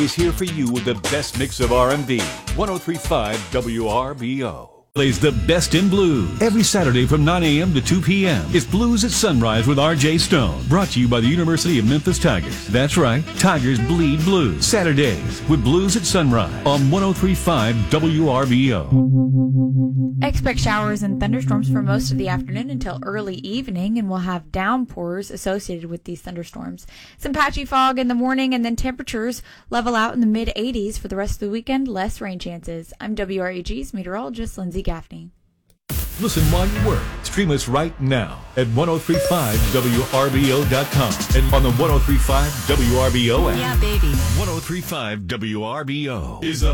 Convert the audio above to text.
is here for you with the best mix of R&B. 103.5 WRBO. Plays the best in blues. Every Saturday from 9 a.m. to 2 p.m. It's Blues at Sunrise with R.J. Stone. Brought to you by the University of Memphis Tigers. That's right, Tigers bleed blues. Saturdays with Blues at Sunrise on 103.5 WRBO. Expect showers and thunderstorms for most of the afternoon until early evening, and we'll have downpours associated with these thunderstorms. Some patchy fog in the morning, and then temperatures level out in the mid-80s for the rest of the weekend. Less rain chances. I'm WREG's meteorologist, Lindsay Gaffney. Listen while you work. Stream us right now at 1035WRBO.com and on the 1035 WRBO app. Yeah, baby. 1035 WRBO is a